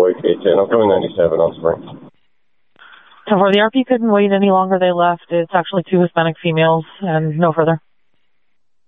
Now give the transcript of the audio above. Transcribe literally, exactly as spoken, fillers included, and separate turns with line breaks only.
week, eight ten. I'm going ninety-seven on Spring.
So far, the R P couldn't wait any longer. They left. It's actually two Hispanic females and no further.